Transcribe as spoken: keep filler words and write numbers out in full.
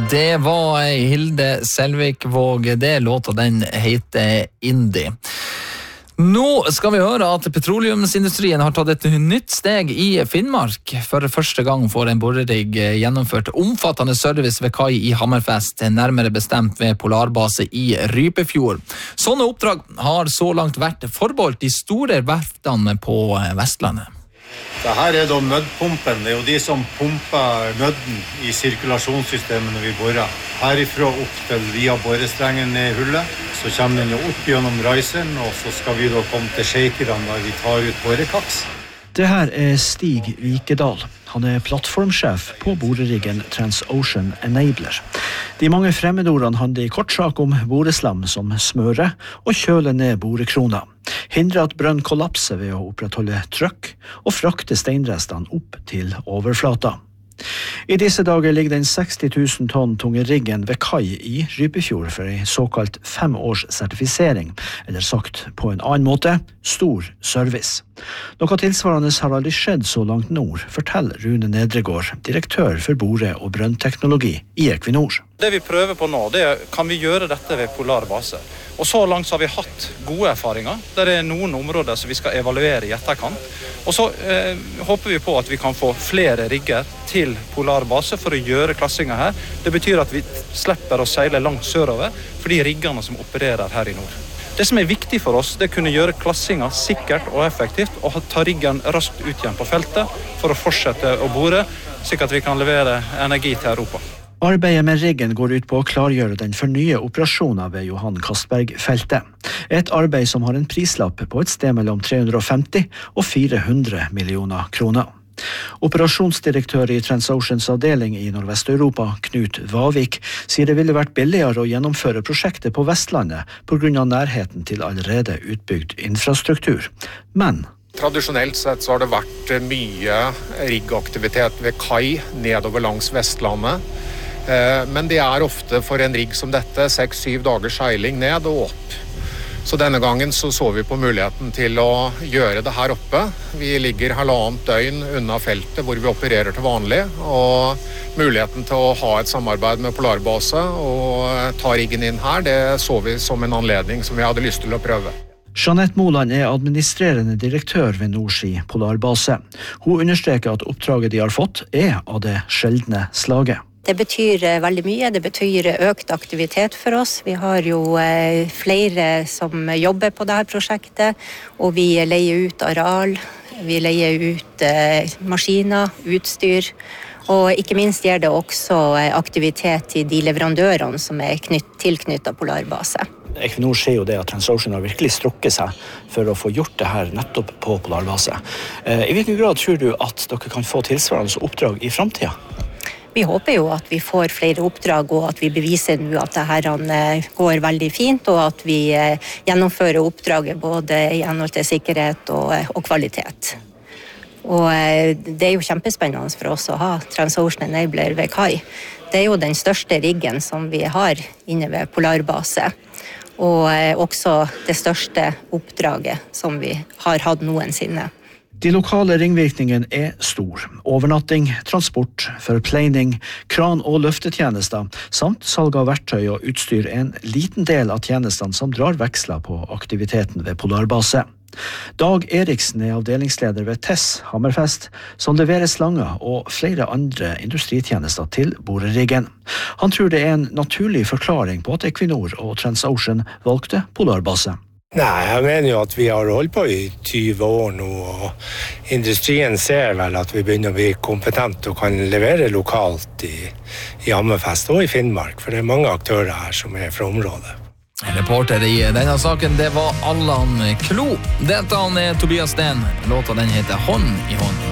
Det var Hilde Selvik-Våg. Det låta den heter Indie. Nå skal vi høre at petroleumsindustrien har tatt et nytt steg i Finnmark. For første gang får en borerigg gjennomført omfattende service ved kai i Hammerfest, nærmere bestemt ved Polarbase i Rypefjord. Sånne oppdrag har så langt vært forbeholdt de store verftene på Vestlandet. Det her er da nødpumpen, det er jo de som pumper nødden i sirkulasjonssystemet når vi borer. Herifra opp til via borestrengen ned i hullet, så kommer den jo opp gjennom reiseren, og så skal vi da komme til shakerne der vi tar ut borekaks. Det her er Stig Vikedal. Han er plattformsjef på boreriggen Transocean Enabler. De mange fremmedordene handler i kortsak om boreslam som smører og kjøler ned borekrona. Hindrer at brønn kollapser ved å opprettholde trykk og frakte steinrestene opp til overflata. I disse dager ligger den seksti tusen tonn tunge riggen ved kai i Rypefjord for en såkalt fem års sertifisering, eller sagt på en annen måte, stor service. Noe tilsvarende har aldri skjedd så langt nord, forteller Rune Nedregård, direktør for bore- og brønnteknologi i Equinor. Det vi prøver på nå, det er kan vi gjøre dette ved Polarbase. Og så langt så har vi hatt gode erfaringer. Der er noen områder som vi skal evaluere i etterkant. Og så eh, håper vi på at vi kan få flere rigger til Polarbase for å gjøre klassinga her. Det betyr at vi slipper å seile langt sørover for de riggene som opererer her i nord. Det som er viktig for oss, det er å kunne gjøre klassinga sikkert og effektivt, og ta riggen raskt ut igjen på feltet for å fortsette å bore, slik at vi kan levere energi til Europa. Arbeidet med riggen går ut på å klargjøre den for nye operasjoner ved Johan Castberg-feltet. Et arbeid som har en prislapp på et sted mellom tre hundre og femti og fire hundre millioner kroner. Operasjonsdirektør i Transoceans avdeling i Nordvest-Europa, Knut Vavik, sier det ville vært billigere å gjennomføre prosjektet på Vestlandet på grunn av nærheten til allerede utbygd infrastruktur. Men tradisjonelt sett så har det vært mye riggaktivitet ved kai nedover langs Vestlandet. Men det er ofte for en rigg som dette seks-syv dagers seiling ned og opp. Så denne gangen så, så vi på muligheten til å gjøre det her oppe. Vi ligger halvannet døgn unna feltet hvor vi opererer til vanlig, og muligheten til å ha et samarbeid med Polarbase og ta riggen inn her, det så vi som en anledning som vi hadde lyst til å prøve. Jeanette Moland er administrerende direktør ved Nordski Polarbase. Hun understreker at oppdraget de har fått er av det sjeldne slaget. Det betyr veldig mye, det betyr økt aktivitet for oss. Vi har jo flere som jobber på dette prosjektet, og vi leier ut areal, vi leier ut maskiner, utstyr, og ikke minst gir det også aktivitet til de leverandørene som er knytt, tilknyttet Polarbase. Equinor sier jo det at Transocean har virkelig strukket seg for å få gjort det her nettopp på Polarbase. I hvilken grad tror du at dere kan få tilsvarende oppdrag i fremtiden? Vi håper jo at vi får flere oppdrag, og at vi beviser nå at dette går veldig fint, og at vi gjennomfører oppdraget både i henhold til sikkerhet og, og kvalitet. Og det er jo kjempespennende for oss å ha Transocean Enabler ved kai. Det er jo den største riggen som vi har inne ved Polarbase, og også det største oppdraget som vi har hatt noensinne. De lokale ringvirkningene er stor. Overnatting, transport, forpleining, kran- og løftetjenester, samt salg av verktøy og utstyr er en liten del av tjenestene som drar veksler på aktiviteten ved Polarbase. Dag Eriksen er avdelingsleder ved Tess Hammerfest, som leverer slanger og flere andre industritjenester til boreriggen. Han tror det er en naturlig forklaring på at Equinor og Transocean valgte Polarbase. Nei, jeg mener jo at vi har holdt på i tyve år nå, og industrien ser vel at vi begynner å bli kompetente og kan levere lokalt i, i Hammerfest og i Finnmark, for det er mange aktører her som er fra området. Reporter i denne saken, det var Allan Klo. Dette er Tobias Sten. Låta den heter Hånd i hånd.